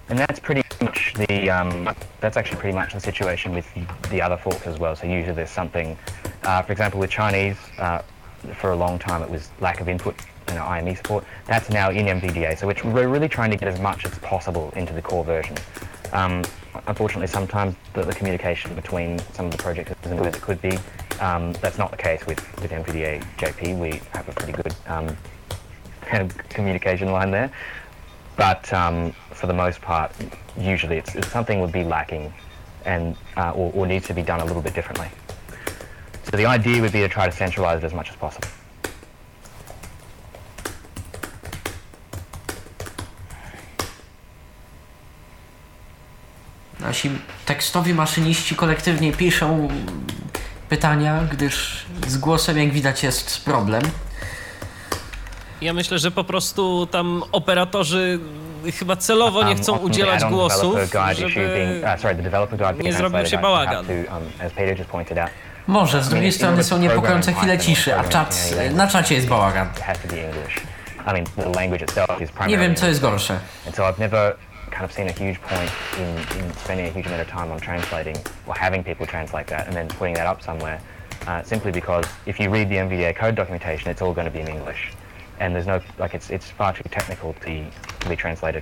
And that's pretty much that's actually pretty much the situation with the other forks as well. So usually there's something, for example, with Chinese, for a long time it was lack of input, IME support. That's now in MVDA, so we're really trying to get as much as possible into the core version. Unfortunately, sometimes the communication between some of the projects isn't the way it could be. That's not the case with MVDA JP. We have a pretty good communication line there. But for the most part, usually it's something would be lacking and or needs to be done a little bit differently. So the idea would be to try to centralize it as much as possible. Nasi tekstowi maszyniści kolektywnie piszą pytania, gdyż z głosem, jak widać, jest problem. Ja myślę, że po prostu tam operatorzy chyba celowo nie chcą udzielać głosów, żeby nie zrobił się bałagan. Może, z drugiej strony są niepokojące chwile ciszy, a na czacie jest bałagan. Nie wiem, co jest gorsze. Kind of seen a huge point in spending a huge amount of time on translating or having people translate that and then putting that up somewhere, simply because if you read the MVDA code documentation, it's all going to be in English, and there's no it's far too technical to be translated.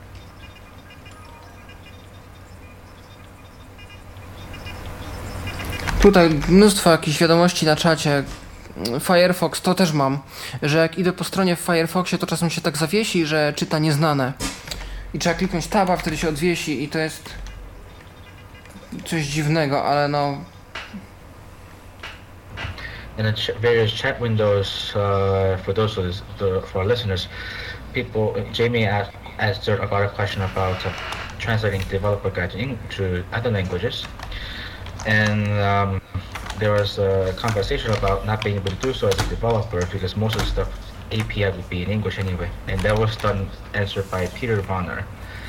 Tutaj mnóstwo jakichś wiadomości na czacie. Firefox to też mam, że jak idę po stronie w Firefoxie, to czasem się tak zawiesi, że czyta nieznane. I trzeba kliknąć taba, wtedy się odwiesi i to jest coś dziwnego, ale no... In the various chat windows, for those for our listeners, Jamie asked about a question about translating developer guide to other languages, and there was a conversation about not being able to do so as a developer because most of the stuff API would be in English anyway, and that was answered by Peter Bonner.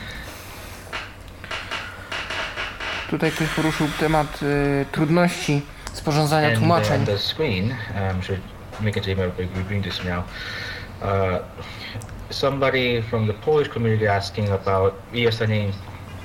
Tutaj ktoś poruszył temat trudności sporządzania tłumaczeń. And the screen, should make a Jamie reviewing this now. Somebody from the Polish community asking about ESNA.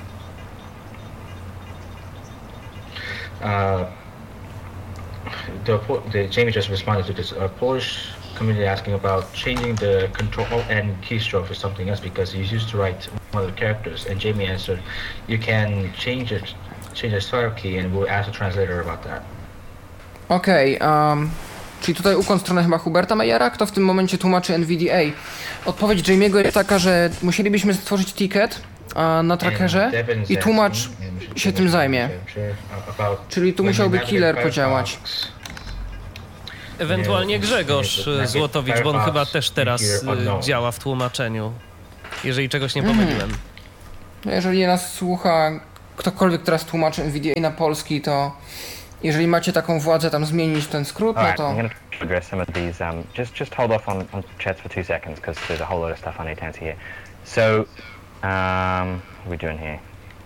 The Jamie just responded to this Polish community asking about changing the control and keystroke for something else because he's used to write one of the characters, and Jamie answered, you can change the start key, and we'll ask the translator about that. Okej, czyli tutaj ukłon stronę chyba Huberta Meyera, kto w tym momencie tłumaczy NVDA. Odpowiedź Jamie'ego jest taka, że musielibyśmy stworzyć ticket na trackerze i tłumacz się tym zajmie. Czyli tu musiałby killer podziałać. Ewentualnie Grzegorz Złotowicz, bo on chyba też teraz działa w tłumaczeniu, jeżeli czegoś nie pomyliłem. No jeżeli nas słucha ktokolwiek teraz tłumaczy NVDA na polski, to jeżeli macie taką władzę tam zmienić ten skrót, no to... I'm going to address some of these. Just hold off on chats for 2 seconds because there's a whole lot of stuff I need to answer here. So, what are we doing here?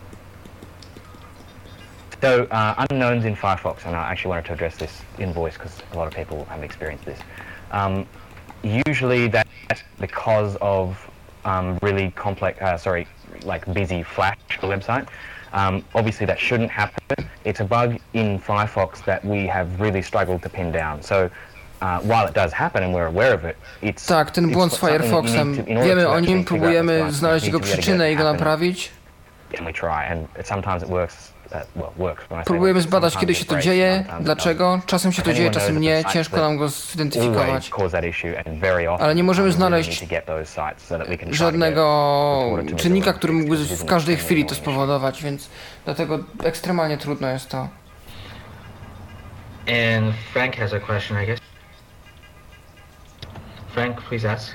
So, unknowns in Firefox, and I actually wanted to address this in voice because a lot of people haven't experienced this. Usually that's because of really complex, busy Flash website. Obviously that shouldn't happen. It's a bug in Firefox that we have really struggled to pin down. So while it does happen and we're aware of it, it's... Tak, ten błąd z Firefoxem, wiemy o nim, próbujemy znaleźć jego przyczynę i go naprawić. And we try, and sometimes it works. Próbujemy zbadać, kiedy się to dzieje, dlaczego. Czasem się to dzieje, czasem nie. Ciężko nam go zidentyfikować. Ale nie możemy znaleźć żadnego czynnika, który mógłby w każdej chwili to spowodować, więc dlatego ekstremalnie trudno jest to. And Frank has a question, I guess. Frank, please ask.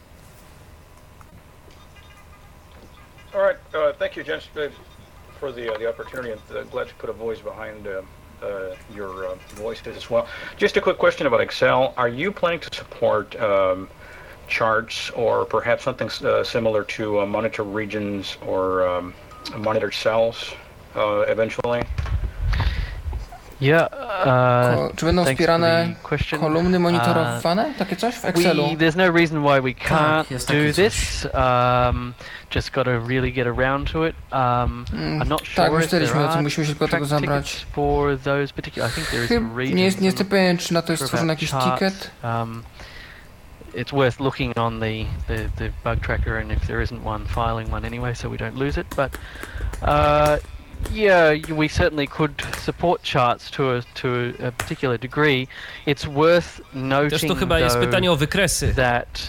All right, thank you, gents, for the opportunity, and glad you put a voice behind your voices as well. Just a quick question about Excel. Are you planning to support charts or perhaps something similar to monitor regions or monitor cells eventually? Czy będą wspierane kolumny monitorowane? Takie coś w Excelu? There's no reason why we can't do this. Just got to really get around to it. I'm not sure tak, myśleliśmy o tym, musimy się tylko tego zabrać. For those particular, I think there is a region. Nie jestem pewien, czy na to jest stworzony jakiś ticket. It's worth looking on the bug tracker, and if there isn't one, filing one anyway, so we don't lose it. But yeah, we certainly could support charts to a particular degree. It's worth noting, też to chyba jest pytanie o wykresy. That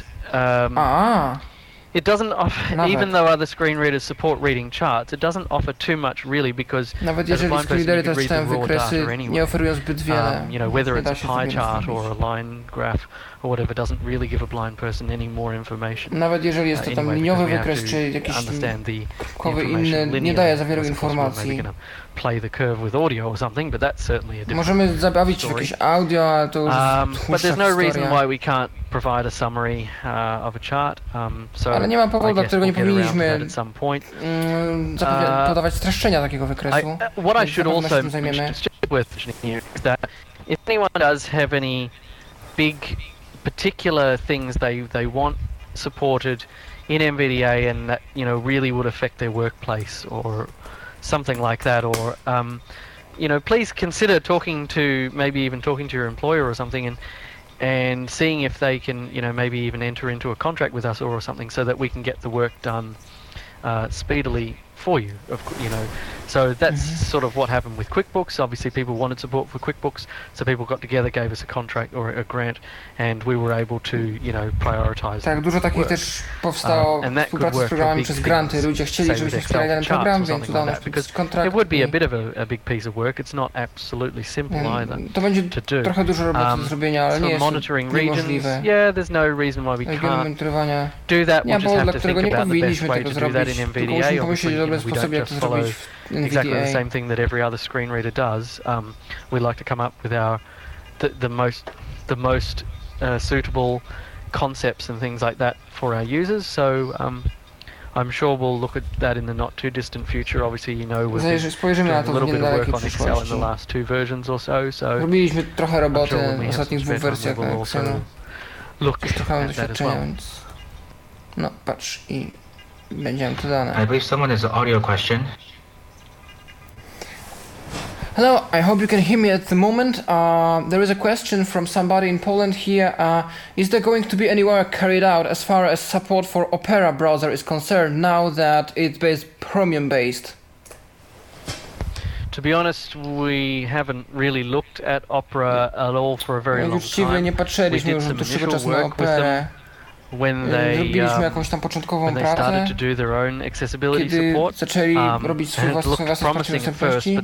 it doesn't offer, even though other screen readers support reading charts, it doesn't offer too much really, because nawet jeżeli screen readery też czytają wykresy, nie oferują zbyt wiele. You know, whether it's a pie chart or a line graph or whatever doesn't really give a blind person any more information. Nawet jeżeli jest to tam liniowy wykres czy jakiś kropkowy inny, nie daje za wiele informacji. Play the curve with audio or something, but that's certainly a different Możemy zabawić się w jakieś audio, ale to już but there's no reason why we can't provide a summary of a chart. So ale nie ma powodu, dla którego nie powinniśmy podawać streszczenia takiego wykresu. What I should also mention is that if anyone does have any big particular things they want supported in NVDA and that, you know, really would affect their workplace or something like that, or you know, please consider talking to your employer or something and seeing if they can, you know, maybe even enter into a contract with us or something, so that we can get the work done speedily for you, you know. So that's sort of what happened with QuickBooks. Obviously people wanted support for QuickBooks, so people got together, gave us a contract or a grant, and we were able to, you know, prioritize. Tak, dużo takich też powstało współpracy z programami przez granty. Ludzie chcieli, żebyśmy wspierali ten program, więc udało nam się kontrakt. It would be a bit of a big piece of work. It's not absolutely simple either. To będzie trochę dużo roboty do zrobienia, ale nie jest niemożliwe. Yeah, there's no reason why we can't do that. We just have to think about the best way to do that in NVDA. Obviously, we don't just follow exactly the same thing that every other screen reader does. We like to come up with the most suitable concepts and things like that for our users. So I'm sure we'll look at that in the not too distant future. Obviously, you know, we've been doing a little bit of work on Excel in the last 2 versions or so. So robiliśmy trochę roboty w ostatnich 2 wersjach Excelu. Trochę doświadczenia, więc no patrz i będziemy to dane. I believe someone has an audio question. Hello, I hope you can hear me at the moment. There is a question from somebody in Poland here. Is there going to be any work carried out as far as support for Opera browser is concerned now that it's Chromium based? To be honest, we haven't really looked at Opera at all for a very long time. Nie patrzyliśmy już od dłuższego czasu na Operę. Zrobiliśmy jakąś tam początkową pracę, kiedy zaczęli robić swój własny wsparcie dostępności.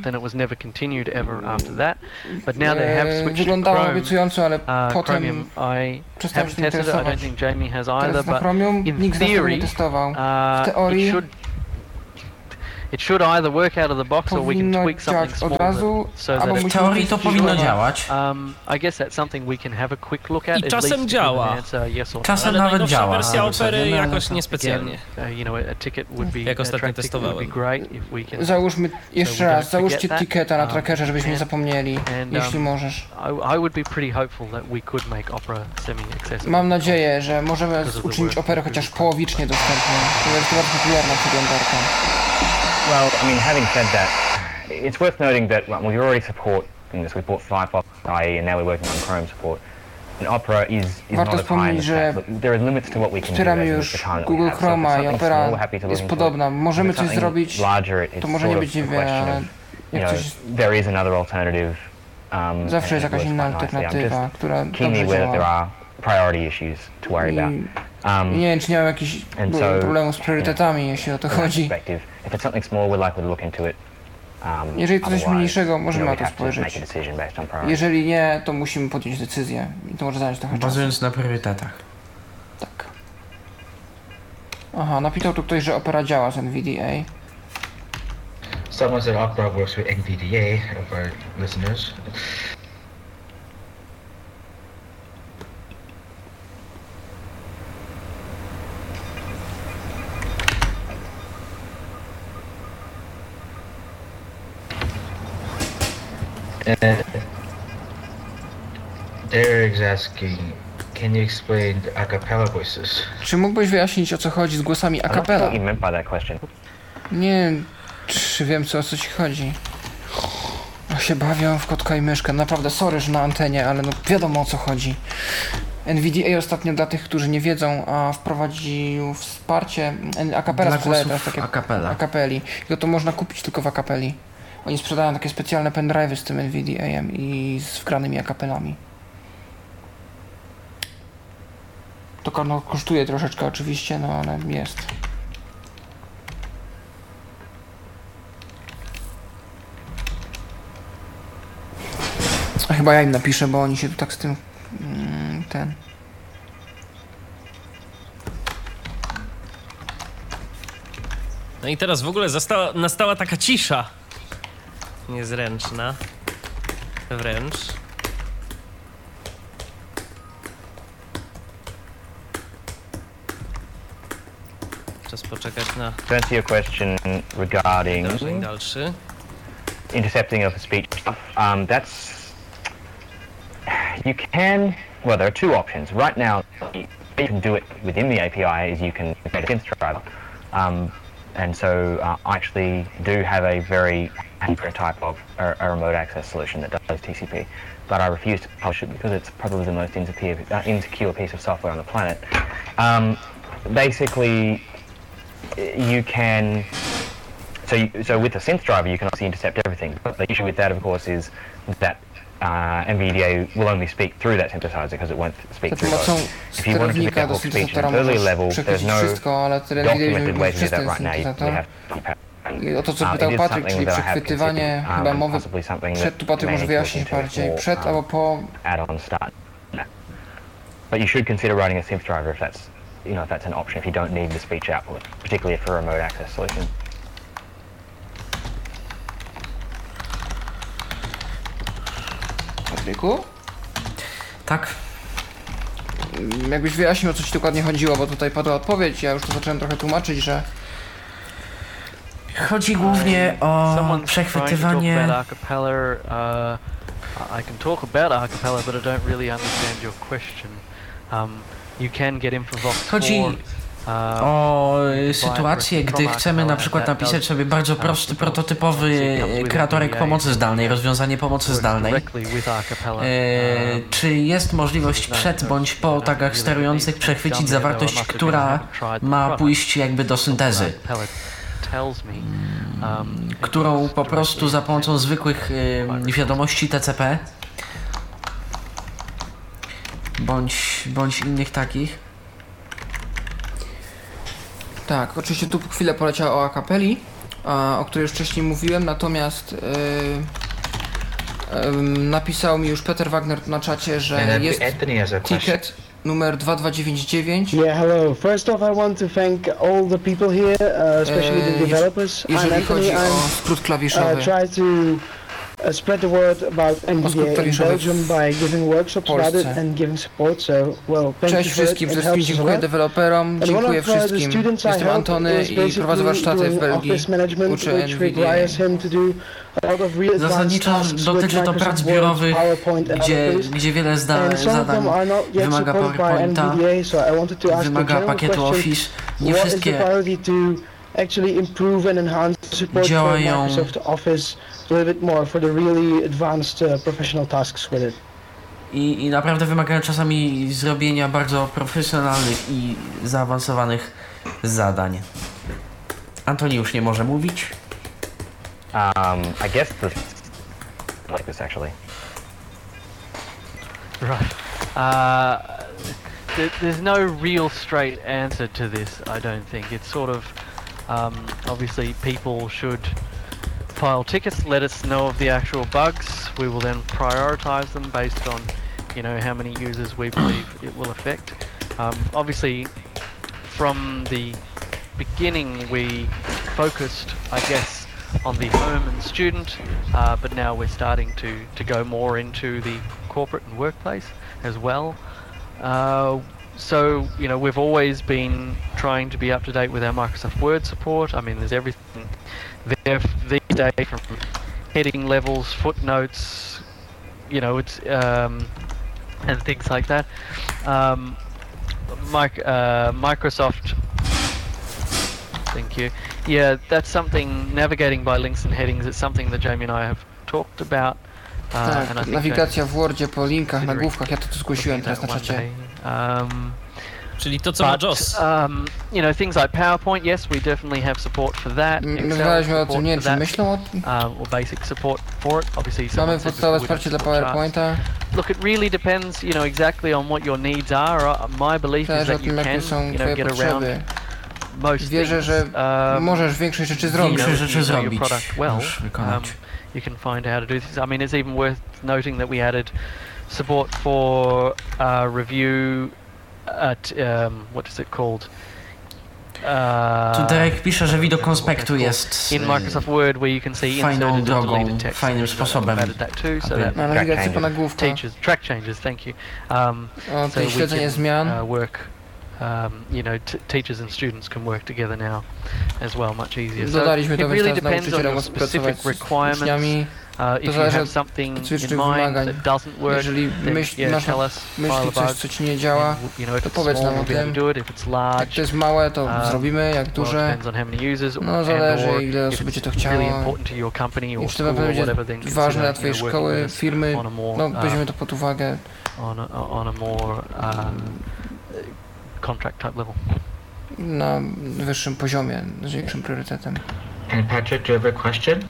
Wyglądało obiecująco, ale potem przestałem się tym interesować. Teraz na Chromium nikt z nas tego nie testował. W teorii it should either work out of the box or we can tweak something small so that w teorii to powinno działać. I guess that's something we can have a quick look at. I czasem działa. Czasem nawet działa. Wersja Opery jakoś niespecjalnie. You know, a ticket would be jak ostatnio testowałem. Załóżmy jeszcze raz, załóżcie ticketa na trackerze, żebyśmy nie zapomnieli, jeśli możesz. I would be pretty hopeful that we could make Opera semi-accessible. Mam nadzieję, że możemy uczynić Operę chociaż połowicznie dostępną. To jest bardzo popularna przeglądarka. Well, I mean, having said that, it's worth noting that we already support this. We bought Firefox IE, and now we're working on Chrome support. And Opera is not as high as that. But there are limits to what we can do. Wspieramy już Google Chroma i Opera jest podobna. Możemy coś zrobić, to może nie być niewiele, ale jak coś... There is another alternative. Zawsze jest jakaś inna alternatywa, która dobrze działa. Priority issues to worry about. Nie wiem, czy nie mam jakichś problemów z priorytetami, jeśli o to chodzi. If it's something small, we're likely to look into it. Jeżeli to coś mniejszego, możemy na to spojrzeć. Jeżeli nie, to musimy podjąć decyzję i to może zająć trochę czasu. Bazując na priorytetach. Tak. Aha, napisał tu ktoś, że Opera działa z NVDA. Someone said Opera works with NVDA of our listeners. Derek's asking, can you explain the a cappella voices? Czy mógłbyś wyjaśnić, o co chodzi z głosami a I don't know cappella? what you meant by that question. Nie, czy wiem, o co ci chodzi. Się bawią w kotka i myszkę. Naprawdę, sorry, że na antenie, ale no wiadomo, o co chodzi. NVDA ostatnio dla tych, którzy nie wiedzą, wprowadził wsparcie a cappella, sprzedaje teraz takie a cappelli. I to można kupić tylko w a cappelli. Oni sprzedają takie specjalne pendrive'y z tym NVDA-em i z wgranymi a cappellami. To no, kosztuje troszeczkę oczywiście, no ale jest. A chyba ja im napiszę, bo oni się tu tak z tym... No i teraz w ogóle nastała taka cisza. Niezręczna. Wręcz. Czas poczekać na... To answer your question regarding dalszy. intercepting of the speech stuff, that's... You can... Well, there are two options. Right now, you can do it within the API is you can create a synth driver. And so I actually do have a very accurate type of a remote access solution that does TCP, but I refuse to publish it because it's probably the most insecure piece of software on the planet. Basically, you can... So with the synth driver, you can obviously intercept everything, but the issue with that, of course, is that NVDA will only speak through that synthesizer because it won't speak through those. If you wanted to pick up speech at an early level, there's no documented way to do that right now. You have I o to, co pytał Patryk, czyli przechwytywanie chyba mowy przed, tu Patryk może wyjaśnić bardziej, przed albo po... But you should consider writing a synth driver if that's, if that's an option, if you don't need the speech output, particularly for a remote access solution. Patryku? Tak. Jakbyś wyjaśnił, o co ci dokładnie chodziło, bo tutaj padła odpowiedź, ja już to zacząłem trochę tłumaczyć, że... Chodzi głównie o przechwytywanie... I can talk about acapella, but I don't really understand your question. You can get InfoVox. Chodzi o sytuację, gdy chcemy na przykład napisać sobie bardzo prosty, prototypowy kreatorek pomocy zdalnej, rozwiązanie pomocy zdalnej. Czy jest możliwość przed bądź po tagach sterujących przechwycić zawartość, która ma pójść jakby do syntezy? Którą po prostu za pomocą zwykłych wiadomości TCP bądź innych takich. Tak, oczywiście tu chwilę poleciała o akapeli, o której już wcześniej mówiłem, natomiast napisał mi już Peter Wagner na czacie, że jest ticket numer 2299. Yeah, hello. First off, I want to thank all the people here, especially the developers. Jeżeli chodzi o skrót klawiszowy. Try to spread the word about NVDA in Belgium by giving workshops about it and giving support. So, well, thank Cześć wszystkim, przede wszystkim dziękuję deweloperom, dziękuję wszystkim. Jestem Antony i prowadzę warsztaty w Belgii. Uczę NVDA. Zasadniczo dotyczy to prac biurowych, gdzie wiele zadań wymaga PowerPointa, wymaga pakietu Office. Nie wszystkie działają i naprawdę wymagają czasami zrobienia bardzo profesjonalnych i zaawansowanych zadań. Antoni już nie może mówić. I guess like this actually. Right. There's no real straight answer to this, I don't think. It's sort of, obviously people should file tickets, let us know of the actual bugs. We will then prioritize them based on, how many users we believe it will affect. Obviously, from the beginning we focused, I guess, on the home and student, but now we're starting to go more into the corporate and workplace as well. So, we've always been trying to be up to date with our Microsoft Word support. I mean, there's everything there these days from heading levels, footnotes, you know, it's and things like that. Microsoft. Thank you. Yeah, that's something. Navigating by links and headings is something that Jamie and I have talked about. Tak, nawigacja w Wordzie po linkach, nagłówkach, ja to zgłosiłem teraz na czacie. Czyli to, co ma JOS. You know, things like PowerPoint, yes, we definitely have support for that. Rozmawialiśmy o tym, nie wiem, czy myślą o tym? Or basic support for it. Obviously, mamy podstawowe wsparcie dla PowerPointa. Look, it really depends, you know, exactly on what your needs are. My belief is that you can, you know, get around most Wierzę, że możesz większość rzeczy zrobić. You can find how to do this. I mean, it's even worth noting that we added support for review at what is it called? Tu Derek pisze, że widok konspektu jest in Microsoft Word, where you can see fajną drogą, fajnym sposobem. Nawigację po nagłówkach. Track changes, thank you. So śledzenie zmian. You know, teachers and students can work together now as well, much easier. Dodaliśmy to, it really depends on your specific requirements. If you have something in mind that doesn't work, jeżeli tell us. Myśli coś, co ci nie działa, to powiedz nam o tym. Jak to jest małe, to zrobimy, jak duże, no zależy, ile osób będzie to chciało. Jeśli to będzie ważne dla twojej szkoły, firmy, no weźmiemy to pod uwagę. On a more contract type level. Na wyższym poziomie, z większym priorytetem. And Patrick, do you have a question?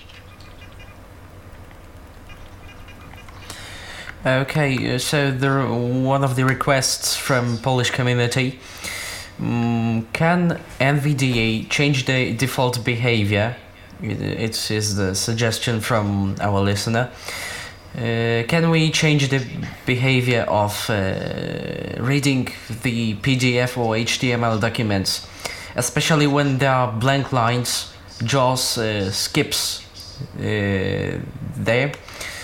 Okay, so one of the requests from Polish community, can NVDA change the default behavior? It is the suggestion from our listener. Can we change the behavior of reading the PDF or HTML documents, especially when there are blank lines? JAWS skips there.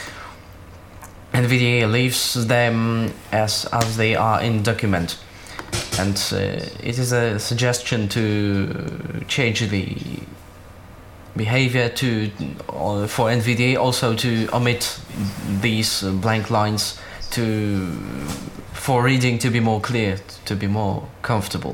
NVDA leaves them as they are in document, and it is a suggestion to change the behavior for NVDA also to omit these blank lines for reading to be more clear, to be more comfortable.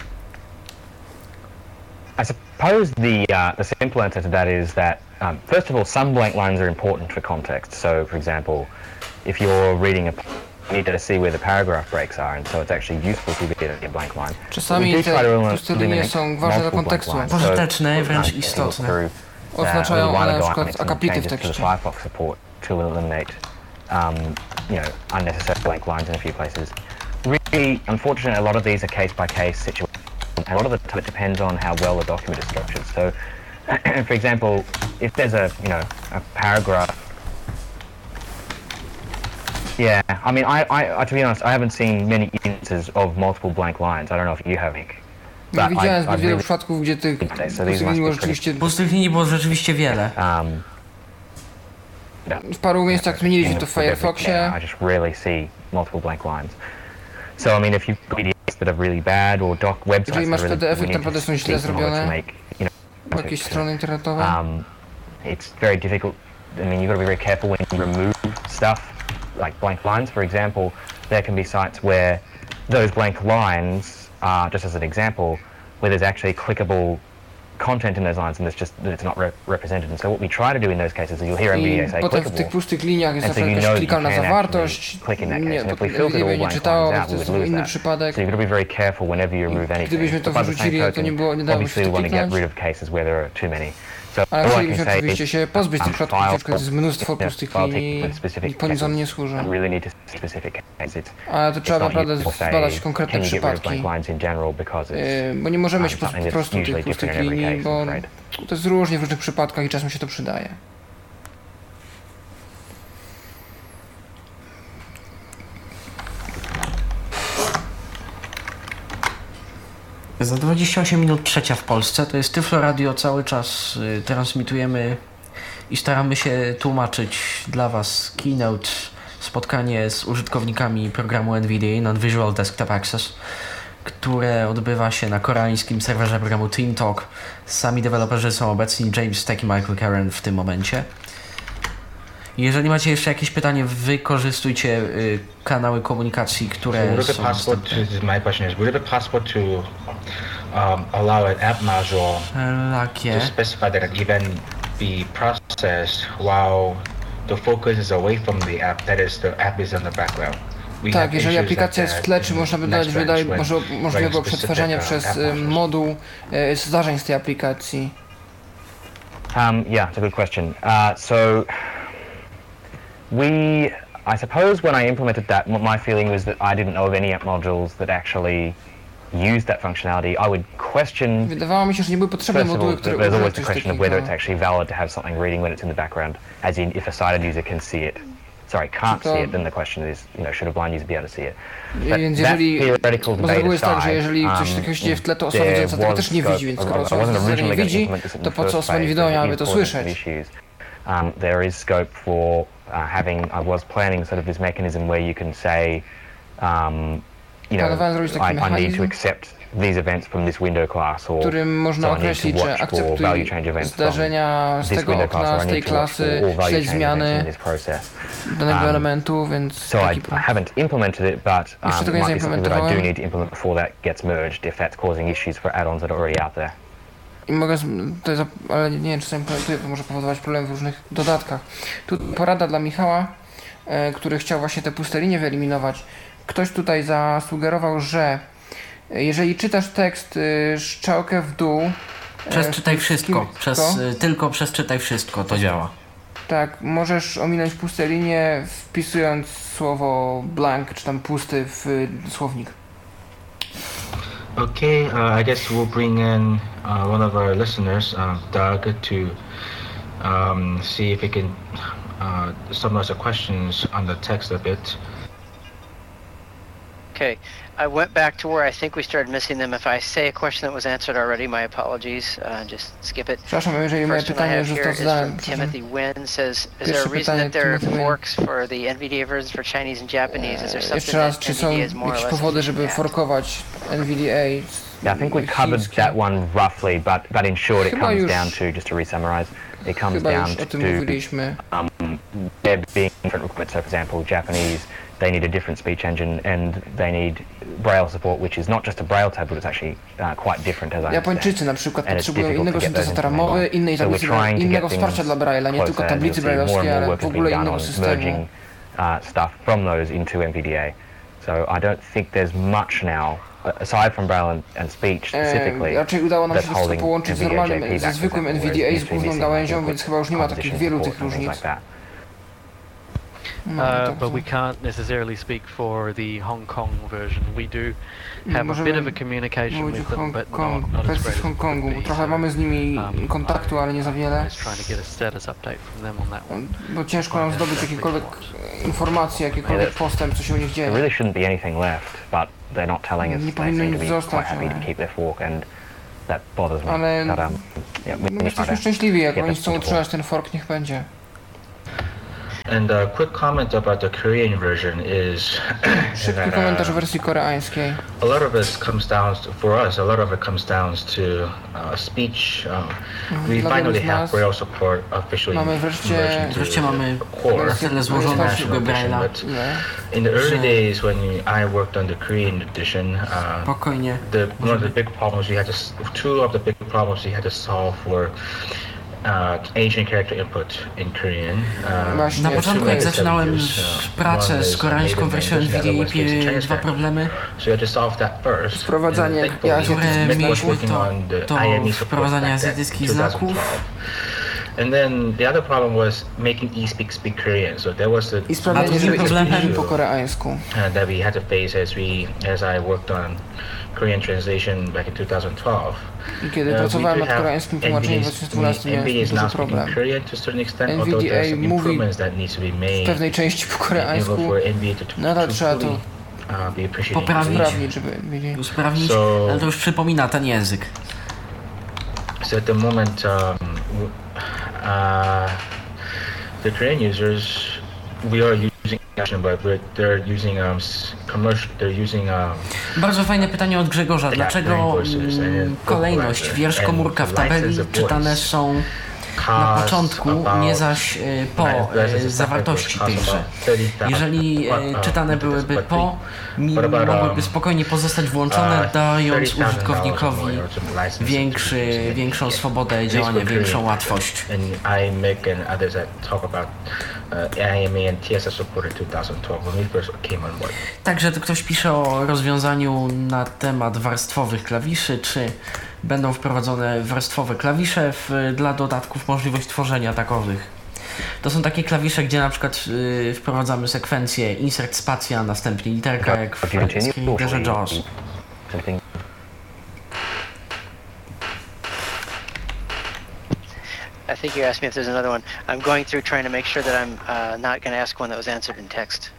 I suppose the simple answer to that is that first of all, some blank lines are important for context. So, for example, if you're reading you need to see where the paragraph breaks are, and so it's actually useful to get a blank line. Czasami te puste linie są ważne dla kontekstu. Pożyteczne, wręcz istotne. Oznaczają one na przykład akapity w tekście. Firefox support to eliminate, you know, unnecessary blank lines in a few places. Really, unfortunately, a lot of these are case-by-case situations. A lot of the time it depends on how well the document is structured. So, for example, if there's a paragraph. Yeah, I mean, I to be honest, I haven't seen many instances of multiple blank lines. I don't know if you have, Nick. Nie widziałem zbyt wielu przypadków, gdzie tych pustych linii było rzeczywiście... Pustych linii było rzeczywiście wiele. W paru miejscach zmieniliśmy to w Firefoxie. I just rarely see multiple blank lines. So I mean, if you've got PDFs that are really bad or websites jeżeli masz PDF-y, które naprawdę są źle zrobione, jakieś strony internetowe. It's very difficult. I mean, you've got to be very careful when you remove stuff like blank lines. For example, there can be sites where those blank lines are, just as an example, where there's actually clickable content in those lines and it's not represented. And so what we try to do in those cases is you'll hear NVDA say potem w tych pustych liniach jest na przykład jakaś klikalna zawartość. Nie, to NVDA nie czytało, więc to jest inny przypadek. So you've got to be very careful whenever you remove anything. Gdybyśmy to wyrzucili, to nie dałoby się to kliknąć. Ale chcielibyśmy oczywiście się pozbyć tych przypadków, na przykład jest mnóstwo pustych linii i po nic on nie służy. Ale to trzeba naprawdę zbadać konkretne przypadki, bo nie możemy się po prostu tych pustych linii, bo to jest różnie w różnych przypadkach i czasem się to przydaje. Za 28 minut trzecia w Polsce, to jest Tyflo Radio, cały czas transmitujemy i staramy się tłumaczyć dla Was keynote, spotkanie z użytkownikami programu NVDA, Non-Visual Desktop Access, które odbywa się na koreańskim serwerze programu TeamTalk. Sami deweloperzy są obecni, James Steck i Michael Karen w tym momencie. Jeżeli macie jeszcze jakieś pytanie, wykorzystujcie kanały komunikacji, które są dostępne. My question is, would it be possible to allow an app module to specify that an event be processed while the focus is away from the app, that is, the app is in the background? Tak, jeżeli aplikacja jest w tle, czy można by dać możliwego przetwarzania przez moduł zdarzeń z tej aplikacji? Yeah, it's a good question. I suppose when I implemented that, my feeling was that I didn't know of any app modules that actually used that functionality. I would question. Wydawało mi się, że nie były potrzebne moduły, które there's always the question of whether it's actually valid to have something reading when it's in the background, as in if a sighted user can see it. Sorry, can't see it, then the question is, should a blind user be able to see it? Więc jeżeli, bo z reguły jest tak, że jeżeli coś takiego się dzieje w tle, to osoba widząca tego też nie widzi, więc skoro osoba widząca nie widzi, to po co osoba niewidoma miałaby to słyszeć? There is scope for I was planning sort of this mechanism where you can say, I need to accept these events from this window class, or którym można określić, że akceptuj zdarzenia z tego okna, z tej klasy, śledź zmiany danego elementu, więc so I haven't implemented it, but it might be something that I do need to implement before that gets merged, if that's causing issues for add-ons that are already out there. I mogę, ale nie wiem, czy sam implementuję, bo może powodować problemy w różnych dodatkach. Tu porada dla Michała, który chciał właśnie te puste linie wyeliminować. Ktoś tutaj zasugerował, że jeżeli czytasz tekst strzałkę w dół... Czytaj wszystko. Tylko przez czytaj wszystko to działa. Tak, możesz ominąć puste linie, wpisując słowo blank, czy tam pusty w słownik. Okay, I guess we'll bring in one of our listeners, Doug, to see if he can summarize the questions on the text a bit. Okay, I went back to where I think we started missing them. If I say a question that was answered already, my apologies. Just skip it. Przepraszam, jeżeli moje pytanie już zostało zadane. Timothy Wynn says, is there a reason that there are forks for the NVDA versions for Chinese and Japanese? Is there something jeszcze raz, czy są jakieś powody, żeby forkować NVDA? Yeah, I think we covered that one roughly, but in short it comes down to, just to re-summarize, it comes down to there being different requirements. So for example, Japanese, they need a different speech engine and they need Braille support, which is not just a Braille tab, but it's actually quite different, as I understand. Japończycy na przykład potrzebują innego syntezatora mowy, innej tablicy, innego wsparcia dla Braille'a, nie tylko tablicy braille'owskiej, ale w ogóle innego systemu. Stuff from those into NVDA. So I don't think there's much now, aside from Braille and speech specifically, raczej udało nam się wszystko połączyć z normalnym, ze zwykłym NVDA, z główną gałęzią, więc chyba już nie ma takich wielu tych różnic. But we can't necessarily speak for the Hong Kong version. We do have a bit of a communication with them, but not as great as Hong Kongu. Trochę mamy z nimi kontaktu, ale nie za wiele. Bo ciężko nam zdobyć jakiekolwiek informacje, jakikolwiek postęp, co się u nich dzieje. There really shouldn't be anything left, but they're not telling us. Nie They powinno seem to nic be zostać, quite happy to keep their fork, and that bothers me. Ale we jesteśmy szczęśliwi, jak oni chcą utrzymać ten fork, niech będzie. And a quick comment about the Korean version is szybki komentarz wersji koreańskiej. A lot of it comes down to speech. We finally have Braille support officially. Mamy wreszcie mamy tyle złożonego Braille'a. In the early days when I worked on the Korean edition, one of the big problems two of the big problems we had to solve were Asian character input in Korean. Na początku, jak zaczynałem pracę z koreańską wersją NVDA, dwa problemy, wprowadzanie które mieliśmy, to wprowadzanie azjatyckich znaków. And then the other problem was making eSpeak Korean. So there was I sprawianie, żeby eSpeak po koreańsku. That we had to face as I worked on Korean translation back in 2012. I kiedy pracowałem nad koreańskim tłumaczeniem w 2012, miałem duży problem. NVDA mówi w pewnej części po koreańsku, nadal trzeba to usprawnić, ale to już przypomina ten język. So at the moment, the Korean users, we are using but they're using Bardzo fajne pytanie od Grzegorza. Dlaczego kolejność wiersz komórka w tabeli czytane są na początku, nie zaś po zawartości tychże. Jeżeli czytane byłyby po, mogłyby spokojnie pozostać włączone, dając użytkownikowi większą swobodę działania, większą łatwość. Także tu ktoś pisze o rozwiązaniu na temat warstwowych klawiszy, czy będą wprowadzone warstwowe klawisze dla dodatków, możliwość tworzenia takowych. To są takie klawisze, gdzie na przykład wprowadzamy sekwencję insert spacja, następnie literka jak w screenreaderze JAWS. I think you asked me if there's another one. I'm going through trying to make sure that I'm not going to ask one that was answered in text.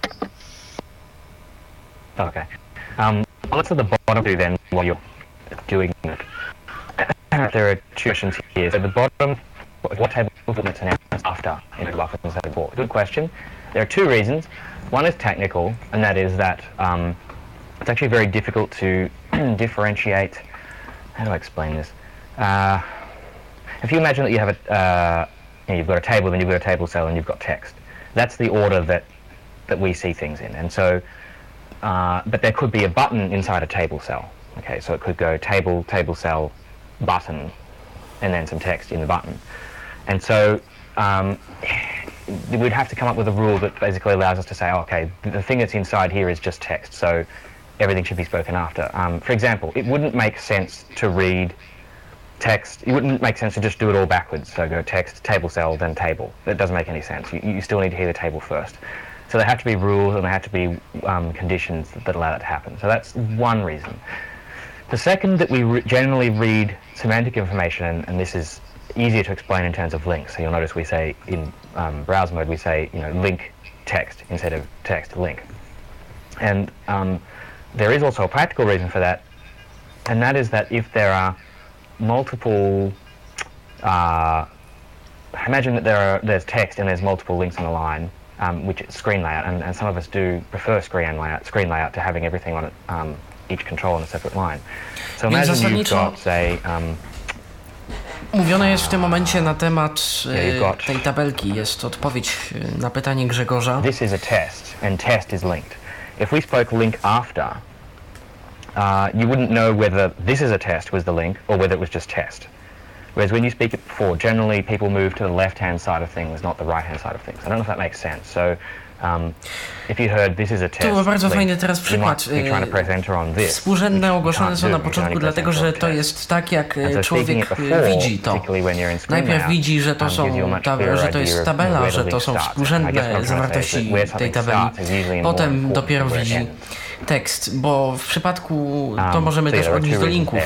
Okay. Let's at the bottom two then while you're doing it. There are two questions here. So the bottom, what table limits announced after in the buffer instead of before? Good question. There are two reasons. One is technical, and that is that it's actually very difficult to differentiate. How do I explain this? If you imagine that you have you've got a table, then you've got a table cell, and you've got text. That's the order that we see things in. And so, but there could be a button inside a table cell. Okay, so it could go table cell, button, and then some text in the button. And so we'd have to come up with a rule that basically allows us to say, okay, the thing that's inside here is just text, so everything should be spoken after. For example, it wouldn't make sense to read text. It wouldn't make sense to just do it all backwards. So go text, table cell, then table. That doesn't make any sense. You still need to hear the table first. So there have to be rules and there have to be conditions that allow that to happen. So that's one reason. The second, that we generally read semantic information, and this is easier to explain in terms of links. So you'll notice we say in browse mode, we say, link text instead of text link. And there is also a practical reason for that, and that is that if there are multiple, imagine that there's text and there's multiple links on the line, which is screen layout, and some of us do prefer screen layout to having everything on it, each control on a separate line. So imagine you've got, say, mówione jest w tym momencie na temat tej tabelki. Jest odpowiedź na pytanie Grzegorza. This is a test, and test is linked. If we spoke link after, you wouldn't know whether this is a test was the link or whether it was just test. Whereas when you speak it before, generally people move to the left-hand side of things, not the right-hand side of things. I don't know if that makes sense. So if you heard this is a test, to bardzo fajny teraz przykład. Współrzędne ogłoszone są na początku, dlatego że to jest tak, jak człowiek widzi to. Najpierw widzi, że to jest tabela, że to są współrzędne zawartości tej tabeli. Potem dopiero widzi tekst, bo w przypadku to możemy też odnieść do linków.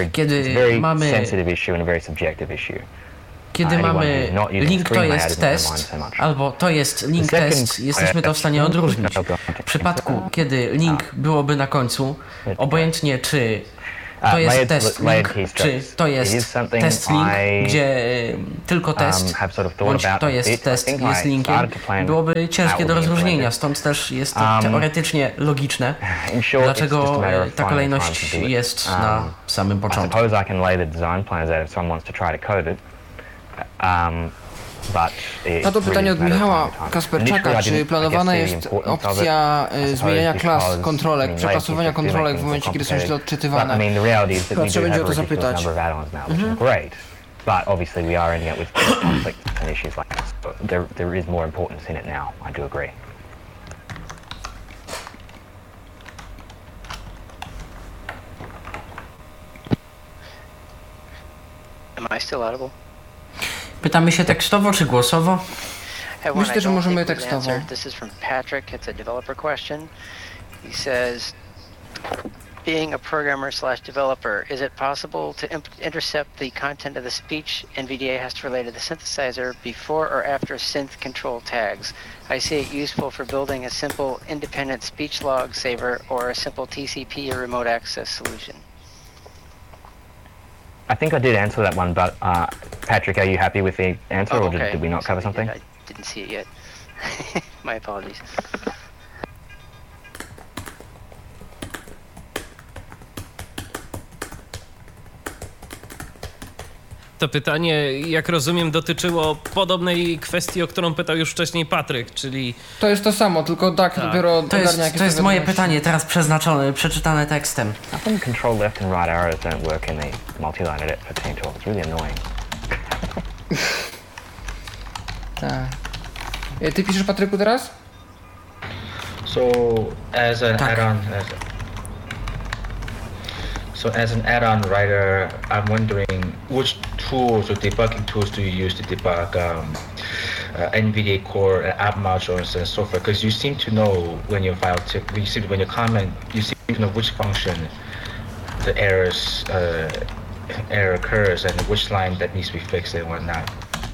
Kiedy mamy link to jest test, albo to jest link test, jesteśmy to w stanie odróżnić. W przypadku, kiedy link byłoby na końcu, obojętnie czy to jest test link, czy to jest test link, gdzie tylko test, bądź to jest test, jest linkiem, byłoby ciężkie do rozróżnienia, stąd też jest to teoretycznie logiczne, dlaczego ta kolejność jest na samym początku. Na to pytanie od Michała Kasperczaka, czy planowana jest opcja zmieniania klas kontrolek, przepasowania kontrolek w momencie, kiedy są źle odczytywane? Chyba trzeba będzie o to zapytać. But obviously we are ending up with conflict and issues like this. So there is more importance in it now, I do agree. Am I still audible? Pytamy się tekstowo czy głosowo? Myślę, że możemy tekstowo. This is from Patrick. It's a developer question. He says, being a programmer/developer, is it possible to intercept the content of the speech NVDA has to relate to the synthesizer before or after synth control tags? I see it useful for building a simple independent speech log saver or a simple TCP or remote access solution. I think I did answer that one, but Patrick, are you happy with the answer, or did we not cover something? I didn't see it yet. My apologies. To pytanie, jak rozumiem, dotyczyło podobnej kwestii, o którą pytał już wcześniej Patryk, czyli... To jest to samo, tylko tak. Dopiero to jest moje pytanie, teraz przeczytane tekstem. I think control left and right arrows don't work in the multi-line edit for Team Talk. It's really annoying. Tak. Ty piszesz, Patryku, teraz? So as an add-on, as an add-on writer, I'm wondering which tools or debugging tools do you use to debug NVDA core app modules and so forth? Because you seem to know when your file when you comment, you seem to know which function the error occurs and which line that needs to be fixed and whatnot.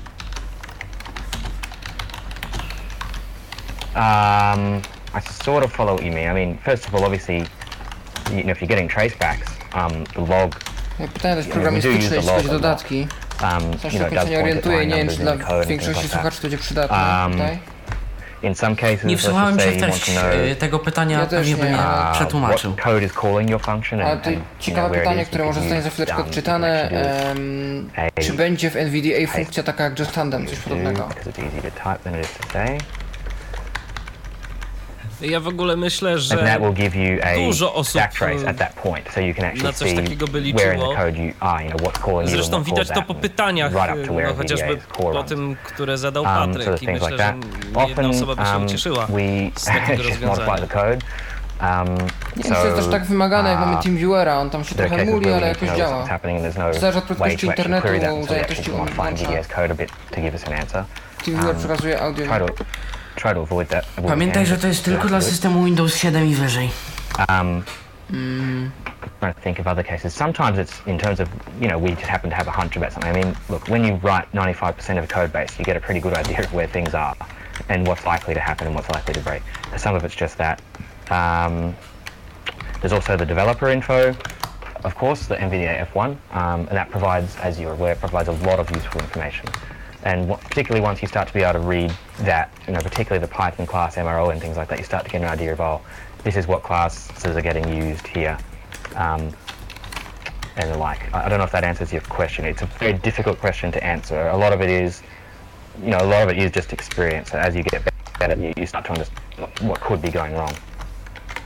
I sort of follow what you mean. I mean, first of all, obviously, if you're getting tracebacks, the log. Pytanie też programistyczne, jeśli chodzi o dodatki. Coś się nie orientuję, nie wiem, czy dla większości słuchaczy to będzie przydatne tutaj. In some cases, nie wsłuchałem się w treść tego pytania, pewnie by nie przetłumaczył. Code is calling your function ale to ciekawe pytanie, które może zostanie za chwileczkę odczytane. Czy będzie w NVDA funkcja taka jak Just Tandem, coś podobnego? Ja w ogóle myślę, że dużo osób na coś takiego by liczyło. Zresztą widać to po pytaniach, no chociażby po tym, które zadał Patryk. I myślę, że jedna osoba by się ucieszyła z takiego rozwiązania. Nie wiem, czy to jest też tak wymagane, jak mamy TeamViewera, on tam się trochę muli, ale jakoś działa. Zależy od prędkości internetu, zajętości łącza. TeamViewer przekazuje audio. Pamiętaj, że to jest tylko dla systemu Windows 7 i wyżej. I'm trying to think of other cases. Sometimes it's in terms of, we just happen to have a hunch about something. I mean, look, when you write 95% of a code base, you get a pretty good idea of where things are and what's likely to happen and what's likely to break. Some of it's just that. There's also the developer info, of course, the NVDA F1, and that provides, as you're aware, provides a lot of useful information. And particularly once you start to be able to read that, particularly the Python class MRO and things like that, you start to get an idea of, this is what classes are getting used here, and the like. I don't know if that answers your question. It's a very difficult question to answer. A lot of it is, just experience. As you get better, you start to understand what could be going wrong.